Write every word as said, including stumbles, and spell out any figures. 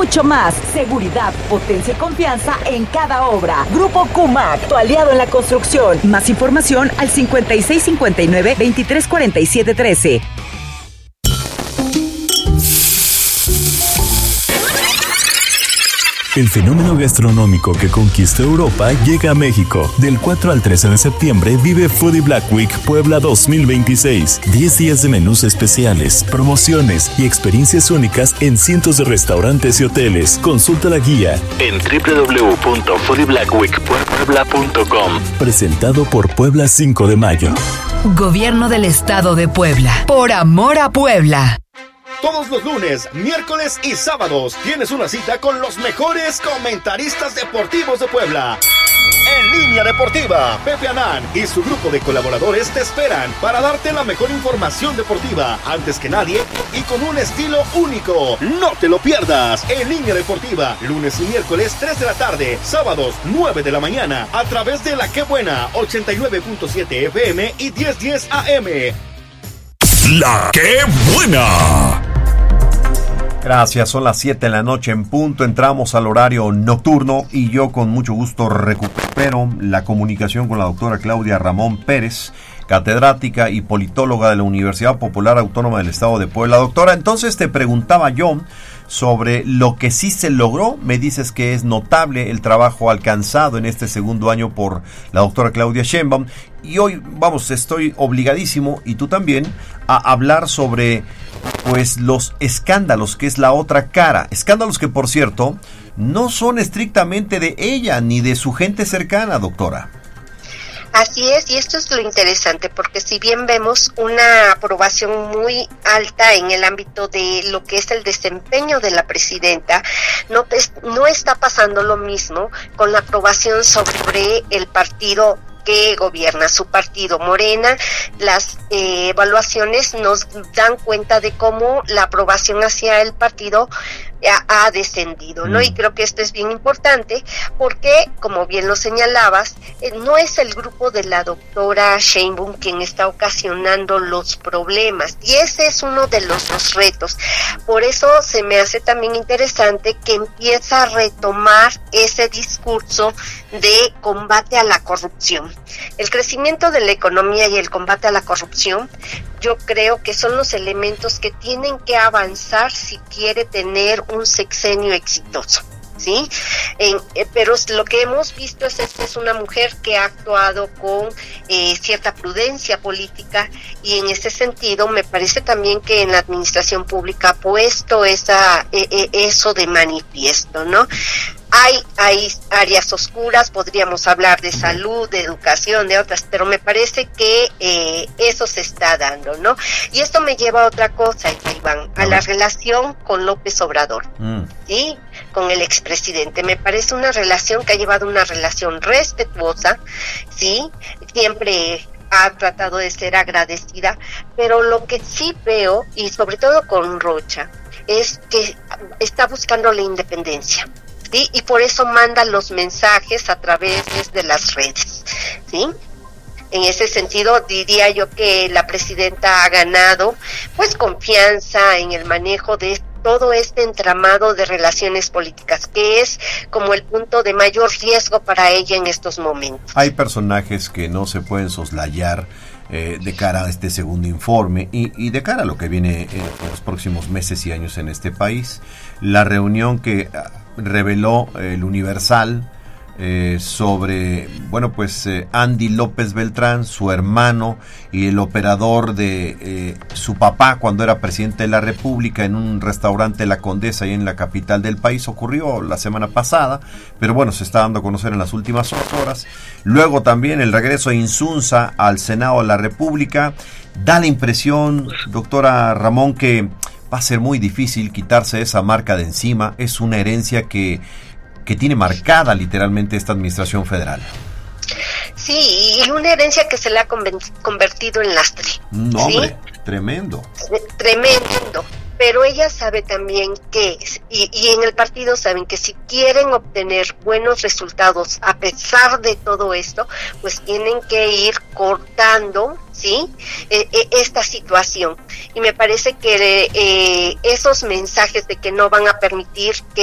mucho más. Seguridad, potencia y confianza en cada obra. Grupo Cumac, tu aliado en la construcción. Más información al cincuenta y seis cincuenta y nueve veintitrés cuarenta y siete trece. El fenómeno gastronómico que conquistó Europa llega a México. Del cuatro al trece de septiembre vive Foodie Black Week Puebla dos mil veintiséis. diez días de menús especiales, promociones y experiencias únicas en cientos de restaurantes y hoteles. Consulta la guía en doble u doble u doble u punto foodie black week puebla punto com. Presentado por Puebla cinco de mayo. Gobierno del Estado de Puebla. Por amor a Puebla. Todos los lunes, miércoles y sábados tienes una cita con los mejores comentaristas deportivos de Puebla. En Línea Deportiva, Pepe Anán y su grupo de colaboradores te esperan para darte la mejor información deportiva antes que nadie y con un estilo único. No te lo pierdas. En Línea Deportiva, lunes y miércoles tres de la tarde, sábados nueve de la mañana, a través de La Qué Buena, ochenta y nueve punto siete F M y diez diez A M. La Qué Buena. Gracias, son las siete de la noche en punto, entramos al horario nocturno y yo con mucho gusto recupero la comunicación con la doctora Claudia Ramón Pérez, catedrática y politóloga de la Universidad Popular Autónoma del Estado de Puebla. Doctora, entonces te preguntaba yo sobre lo que sí se logró. Me dices que es notable el trabajo alcanzado en este segundo año por la doctora Claudia Sheinbaum y hoy, vamos, estoy obligadísimo y tú también a hablar sobre pues los escándalos, que es la otra cara. Escándalos que, por cierto, no son estrictamente de ella ni de su gente cercana, doctora. Así es, y esto es lo interesante, porque si bien vemos una aprobación muy alta en el ámbito de lo que es el desempeño de la presidenta, no, no está pasando lo mismo con la aprobación sobre el partido que gobierna, su partido Morena. Las eh, evaluaciones nos dan cuenta de cómo la aprobación hacia el partido ha, ha descendido, ¿no? Mm. Y creo que esto es bien importante porque, como bien lo señalabas, eh, no es el grupo de la doctora Sheinbaum quien está ocasionando los problemas, y ese es uno de los dos retos. Por eso se me hace también interesante que empieza a retomar ese discurso de combate a la corrupción. El crecimiento de la economía y el combate a la corrupción, yo creo que son los elementos que tienen que avanzar si quiere tener un sexenio exitoso, ¿sí? En, eh, pero lo que hemos visto es esta es una mujer que ha actuado con eh, cierta prudencia política, y en ese sentido me parece también que en la administración pública ha puesto esa, eh, eh, eso de manifiesto, ¿no? Hay, hay áreas oscuras, podríamos hablar de salud, de educación, de otras, pero me parece que eh, eso se está dando, ¿no? Y esto me lleva a otra cosa, Iván, a la relación con López Obrador, mm. ¿sí? Con el expresidente. Me parece una relación que ha llevado una relación respetuosa, ¿sí? Siempre ha tratado de ser agradecida, pero lo que sí veo, y sobre todo con Rocha, es que está buscando la independencia, ¿sí? Y por eso manda los mensajes a través de las redes, ¿sí? En ese sentido, diría yo que la presidenta ha ganado, pues, confianza en el manejo de todo este entramado de relaciones políticas, que es como el punto de mayor riesgo para ella en estos momentos. Hay personajes que no se pueden soslayar eh, de cara a este segundo informe y, y de cara a lo que viene eh, en los próximos meses y años en este país. La reunión que reveló el Universal eh, sobre, bueno, pues eh, Andy López Beltrán, su hermano y el operador de eh, su papá cuando era presidente de la República en un restaurante La Condesa ahí en la capital del país, ocurrió la semana pasada, pero bueno, se está dando a conocer en las últimas horas. Luego también el regreso de Insunza al Senado de la República. Da la impresión, doctora Ramón, que va a ser muy difícil quitarse esa marca de encima. Es una herencia que, que tiene marcada literalmente esta administración federal. Sí, y una herencia que se le ha convertido en lastre. No, hombre, ¿sí? Tremendo. Tremendo. Pero ella sabe también que, y, y en el partido saben que si quieren obtener buenos resultados a pesar de todo esto, pues tienen que ir cortando, ¿sí? Eh, eh, esta situación. Y me parece que eh, esos mensajes de que no van a permitir que